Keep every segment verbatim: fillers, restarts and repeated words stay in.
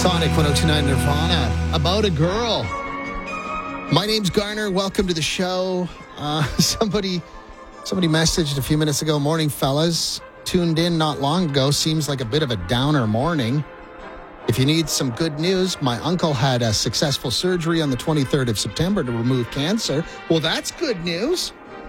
Sonic one oh two point nine Nirvana, About a Girl. My name's Garner. Welcome to the show. Uh, somebody somebody messaged a few minutes ago, morning fellas. Tuned in not long ago. Seems like a bit of a downer morning. If you need some good news, my uncle had a successful surgery on the twenty-third of September to remove cancer. Well, that's good news.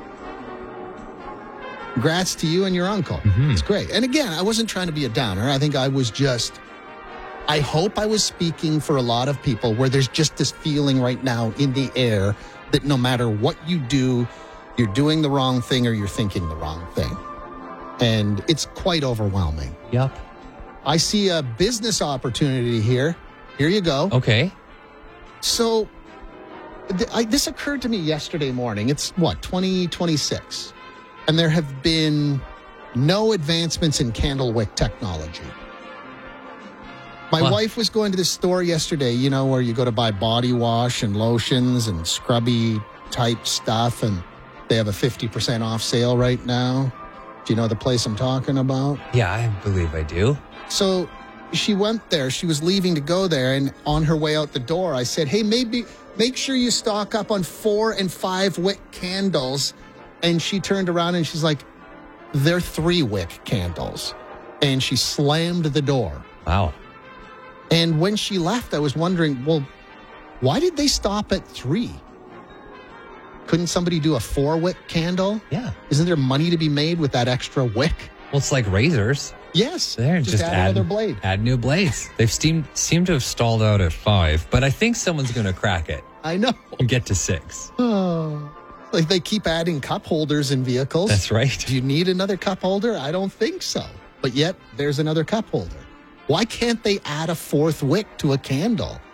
Congrats to you and your uncle. Mm-hmm. It's great. And again, I wasn't trying to be a downer. I think I was just... I hope I was speaking for a lot of people where there's just this feeling right now in the air that no matter what you do, you're doing the wrong thing or you're thinking the wrong thing. And it's quite overwhelming. Yep. I see a business opportunity here. Here you go. Okay. So th- I, this occurred to me yesterday morning. It's what, twenty twenty-six? And there have been no advancements in candle wick technology. My Huh. wife was going to the store yesterday, you know, where you go to buy body wash and lotions and scrubby type stuff, and they have a fifty percent off sale right now. Do you know the place I'm talking about? Yeah, I believe I do. So she went there. She was leaving to go there, and on her way out the door, I said, hey, maybe make sure you stock up on four and five wick candles. And she turned around and she's like, they're three wick candles. And she slammed the door. Wow. And when she left, I was wondering, well, why did they stop at three? Couldn't somebody do a four-wick candle? Yeah. Isn't there money to be made with that extra wick? Well, it's like razors. Yes. There, just, just add, add another blade. Add new blades. They've seemed seem to have stalled out at five, but I think someone's going to crack it I know. and get to six. Oh, like they keep adding cup holders in vehicles. That's right. Do you need another cup holder? I don't think so. But yet, there's another cup holder. Why can't they add a fourth wick to a candle?